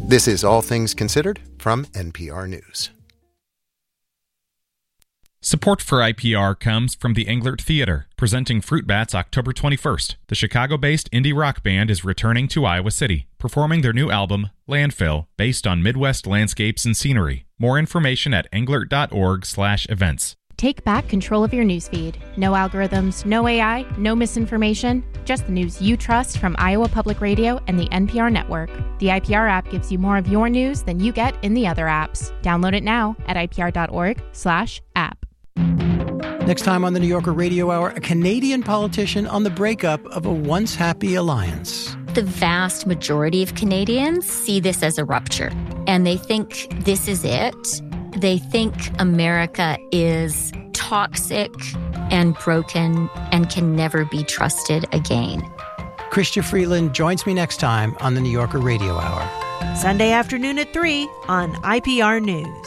This is All Things Considered from NPR News. Support for IPR comes from the Englert Theater, presenting Fruit Bats October 21st. The Chicago-based indie rock band is returning to Iowa City, performing their new album, Landfill, based on Midwest landscapes and scenery. More information at englert.org/events. Take back control of your newsfeed. No algorithms, no AI, no misinformation, just the news you trust from Iowa Public Radio and the NPR network. The IPR app gives you more of your news than you get in the other apps. Download it now at ipr.org/app. Next time on the New Yorker Radio Hour, a Canadian politician on the breakup of a once happy alliance. The vast majority of Canadians see this as a rupture, and they think this is it. They think America is toxic and broken and can never be trusted again. Chrystia Freeland joins me next time on the New Yorker Radio Hour. Sunday afternoon at 3 on IPR News.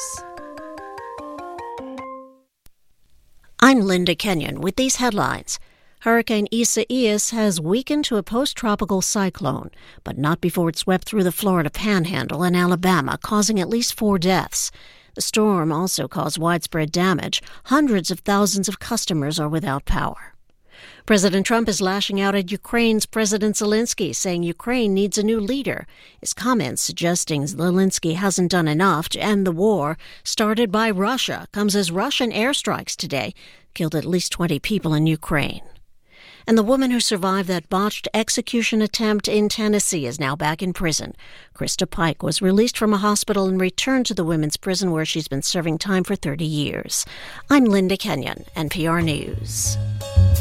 I'm Linda Kenyon with these headlines. Hurricane Isaias has weakened to a post-tropical cyclone, but not before it swept through the Florida Panhandle and Alabama, causing at least 4 deaths. The storm also caused widespread damage. Hundreds of thousands of customers are without power. President Trump is lashing out at Ukraine's President Zelensky, saying Ukraine needs a new leader. His comments suggesting Zelensky hasn't done enough to end the war started by Russia comes as Russian airstrikes today killed at least 20 people in Ukraine. And the woman who survived that botched execution attempt in Tennessee is now back in prison. Krista Pike was released from a hospital and returned to the women's prison where she's been serving time for 30 years. I'm Linda Kenyon, NPR News.